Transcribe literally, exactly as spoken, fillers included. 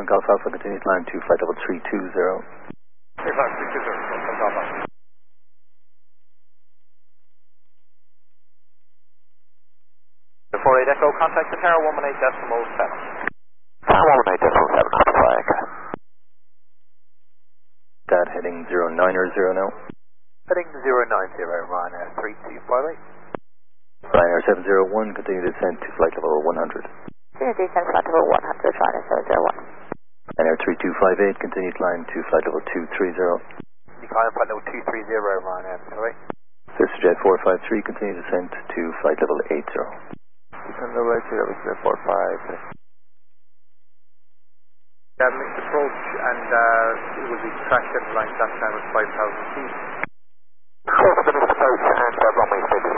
one Golf Alpha, continue to climb to flight level three two zero. three five three two zero, Golf Alpha. four eight Echo, contact the tower one one eight decimal seven. Tower one one eight decimal seven, Alpha Echo. Dad heading zero nine or zero now. Heading zero nine zero, Ryanair three two five eight. Ryanair seven zero one, continue descent to flight level one hundred. Continue descent flight level one hundred, Ryanair seven zero one. Ryanair three two five eight, continue climb to flight level two three zero. Decline flight level two three zero, Ryanair seven zero eight. VistaJet four five three, continue descent to flight level eight zero. Descent level eight zero, VistaJet four five three. Yeah, mixed approach, and uh, it will be tracked at line that time at five thousand feet. Clear for the missed approach and uh, runway six